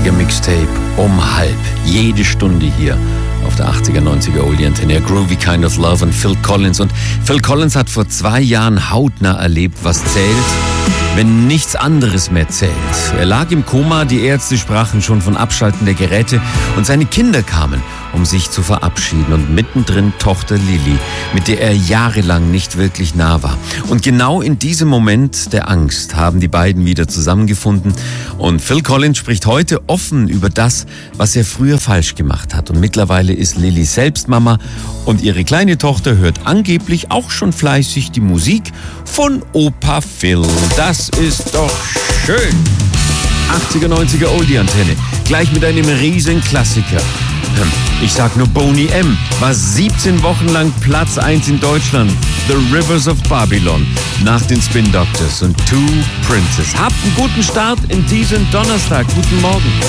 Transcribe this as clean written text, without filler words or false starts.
80er Mixtape um halb. Jede Stunde hier auf der 80er, 90er Oldie Antenne. Groovy Kind of Love und Phil Collins. Und Phil Collins hat vor 2 Jahren hautnah erlebt, was zählt, wenn nichts anderes mehr zählt. Er lag im Koma, die Ärzte sprachen schon von Abschalten der Geräte und seine Kinder kamen, um sich zu verabschieden. Und mittendrin Tochter Lily, mit der er jahrelang nicht wirklich nah war. Und genau in diesem Moment der Angst haben die beiden wieder zusammengefunden. Und Phil Collins spricht heute offen über das, was er früher falsch gemacht hat. Und mittlerweile ist Lily selbst Mama und ihre kleine Tochter hört angeblich auch schon fleißig die Musik von Opa Phil. Das ist doch schön. 80er, 90er Oldie Antenne. Gleich mit einem riesen Klassiker. Ich sag nur Boney M. War 17 Wochen lang Platz 1 in Deutschland. The Rivers of Babylon. Nach den Spin Doctors und Two Princes. Habt einen guten Start in diesen Donnerstag. Guten Morgen.